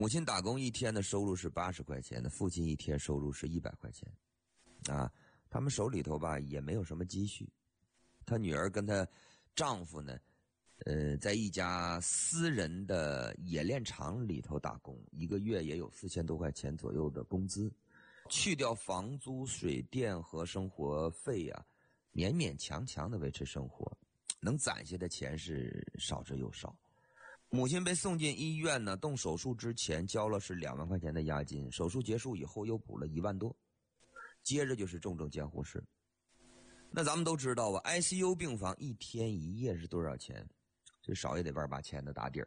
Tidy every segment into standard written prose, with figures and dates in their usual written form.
母亲打工一天的收入是80块钱的，父亲一天收入是100块钱，啊，他们手里头吧也没有什么积蓄。她女儿跟她丈夫呢，在一家私人的冶炼厂里头打工，一个月也有4000多块钱左右的工资，去掉房租、水电和生活费啊，勉勉强强的维持生活，能攒下的钱是少之又少。母亲被送进医院呢，动手术之前交了是2万块钱的押金，手术结束以后又补了1万多，接着就是重症监护室。那咱们都知道啊 ，ICU 病房1天1夜是多少钱？最少也得18000的打底儿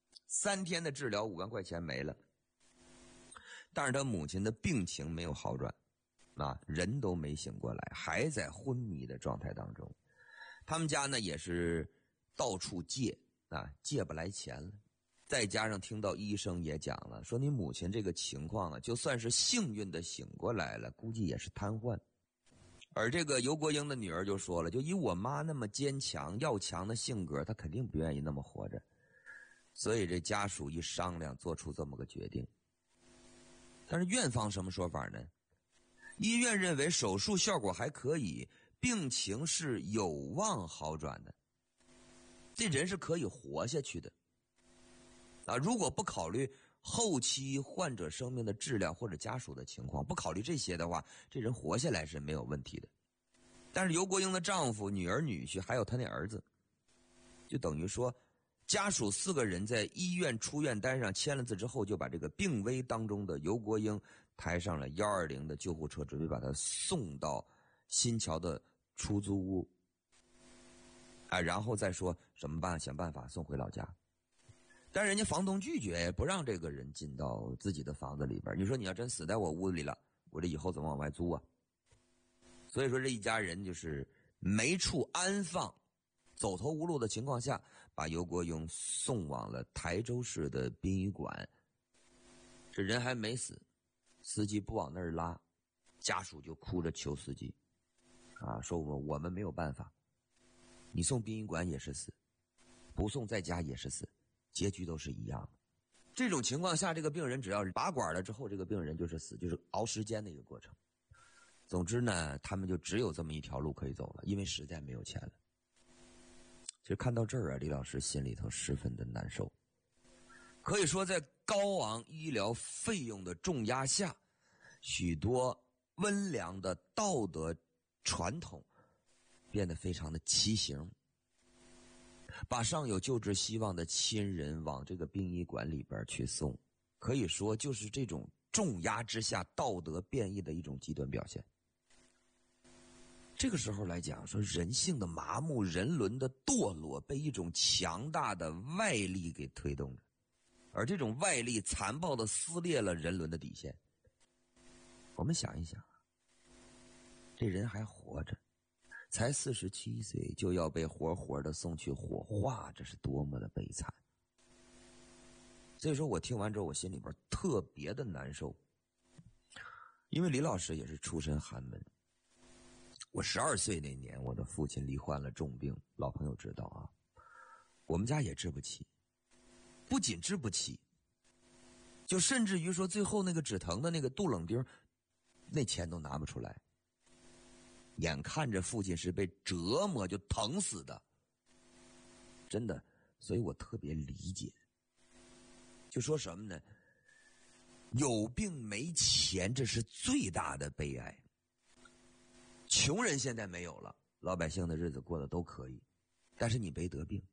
，3天的治疗5万块钱没了。但是他母亲的病情没有好转，啊，人都没醒过来，还在昏迷的状态当中。他们家呢也是到处借。借不来钱了，再加上听到医生也讲了，说你母亲这个情况啊，就算是幸运的醒过来了，估计也是瘫痪。而这个尤国英的女儿就说了，就以我妈那么坚强要强的性格，她肯定不愿意那么活着。所以这家属一商量，做出这么个决定。但是院方什么说法呢？医院认为手术效果还可以，病情是有望好转的。这人是可以活下去的啊！如果不考虑后期患者生命的质量或者家属的情况，不考虑这些的话，这人活下来是没有问题的。但是尤国英的丈夫、女儿、女婿还有他那儿子，就等于说家属4个人在医院出院单上签了字之后，就把这个病危当中的尤国英抬上了120的救护车，准备把他送到新桥的出租屋然后再说什么办，想办法送回老家。但是人家房东拒绝，不让这个人进到自己的房子里边。你说你要真死在我屋里了，我这以后怎么往外租啊？所以说这一家人就是没处安放，走投无路的情况下，把尤国英送往了台州市的殡仪馆。这人还没死，司机不往那儿拉，家属就哭着求司机说我们没有办法，你送殡仪馆也是死，不送在家也是死，结局都是一样的。这种情况下，这个病人只要拔管了之后，这个病人就是死，就是熬时间的一个过程。总之呢，他们就只有这么一条路可以走了，因为实在没有钱了。其实看到这儿李老师心里头十分的难受。可以说在高昂医疗费用的重压下，许多温良的道德传统变得非常的畸形，把尚有救治希望的亲人往这个殡仪馆里边去送，可以说就是这种重压之下道德变异的一种极端表现。这个时候来讲，说人性的麻木，人伦的堕落被一种强大的外力给推动着，而这种外力残暴地撕裂了人伦的底线。我们想一想这人还活着，才47岁就要被活活的送去火化，这是多么的悲惨。所以说我听完之后，我心里边特别的难受。因为李老师也是出身寒门，我12岁那年，我的父亲罹患了重病，老朋友知道啊，我们家也治不起，不仅治不起，就甚至于说最后那个止疼的那个杜冷丁，那钱都拿不出来。眼看着父亲是被折磨就疼死的，真的，所以我特别理解。就说什么呢？有病没钱，这是最大的悲哀。穷人现在没有了，老百姓的日子过得都可以，但是你没得病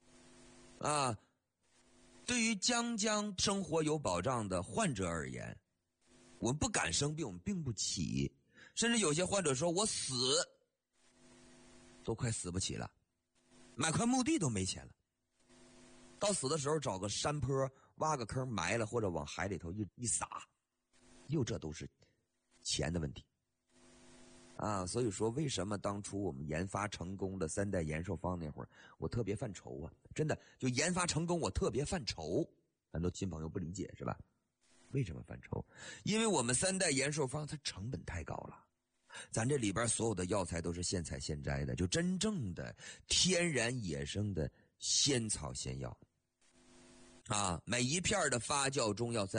对于将生活有保障的患者而言，我们不敢生病，我们病不起，甚至有些患者说我死都快死不起了，买块墓地都没钱了，到死的时候找个山坡挖个坑埋了，或者往海里头一撒，这都是钱的问题所以说为什么当初我们研发成功的3代延寿方那会儿，我特别犯愁啊，真的就研发成功我特别犯愁。很多新朋友不理解是吧？为什么犯愁？因为我们3代延寿方它成本太高了，咱这里边所有的药材都是现采现摘的，就真正的天然野生的仙草仙药啊，每一片的发酵中要